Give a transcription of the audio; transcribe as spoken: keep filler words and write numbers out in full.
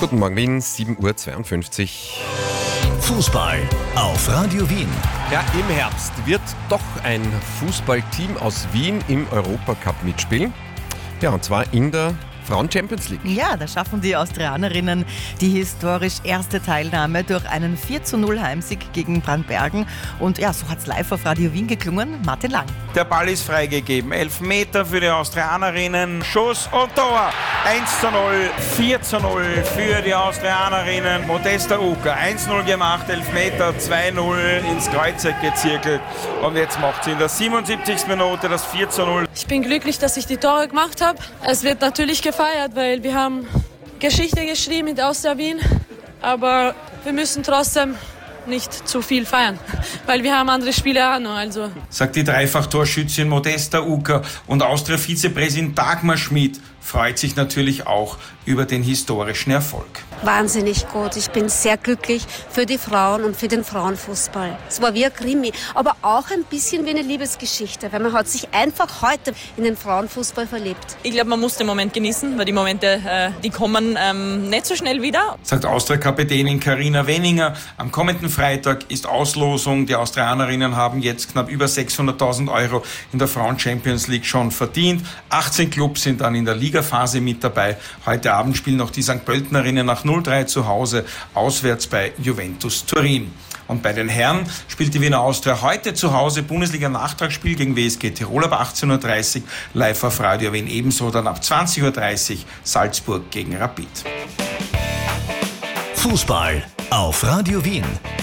Guten Morgen Wien, sieben Uhr zweiundfünfzig. Fußball auf Radio Wien. Ja, im Herbst wird doch ein Fußballteam aus Wien im Europacup mitspielen. Ja, und zwar in der Frauen-Champions League. Ja, da schaffen die Austrianerinnen die historisch erste Teilnahme durch einen vier zu null Heimsieg gegen Brandbergen. Und ja, so hat es live auf Radio Wien geklungen. Martin Lang. Der Ball ist freigegeben. Elfmeter für die Austrianerinnen. Schuss und Tor. eins zu null, vier zu null für die Austrianerinnen. Modesta Uka. eins zu null gemacht, Elfmeter, zwei zu null ins Kreuzeck gezirkelt. Und jetzt macht sie in der siebenundsiebzigsten Minute das vier zu null. Ich bin glücklich, dass ich die Tore gemacht habe. Es wird natürlich gefeiert, weil wir haben Geschichte geschrieben mit Austria Wien. Aber wir müssen trotzdem nicht zu viel feiern, weil wir haben andere Spiele auch noch. Also. Sagt die Dreifach-Torschützin Modesta Uka. Und Austria-Vizepräsident Dagmar Schmid freut sich natürlich auch über den historischen Erfolg. Wahnsinnig gut. Ich bin sehr glücklich für die Frauen und für den Frauenfußball. Es war wie ein Krimi, aber auch ein bisschen wie eine Liebesgeschichte, weil man hat sich einfach heute in den Frauenfußball verliebt. Ich glaube, man muss den Moment genießen, weil die Momente, äh, die kommen ähm, nicht so schnell wieder. Sagt Austria-Kapitänin Carina Wenninger. Am kommenden Freitag ist Auslosung. Die Austrianerinnen haben jetzt knapp über sechshunderttausend Euro in der Frauen-Champions League schon verdient. achtzehn Clubs sind dann in der Ligaphase mit dabei. Heute Abend spielen noch die Sankt Pöltenerinnen nach null drei zu Hause, auswärts bei Juventus Turin. Und bei den Herren spielt die Wiener Austria heute zu Hause Bundesliga-Nachtragsspiel gegen W S G Tirol ab achtzehn Uhr dreißig, live auf Radio Wien. Ebenso dann ab zwanzig Uhr dreißig Salzburg gegen Rapid. Fußball auf Radio Wien.